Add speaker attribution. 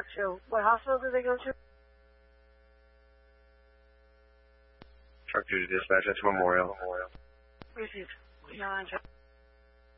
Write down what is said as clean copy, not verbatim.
Speaker 1: to? What hospital did they go to?
Speaker 2: Truck duty dispatch, that's Memorial.
Speaker 1: Received. No,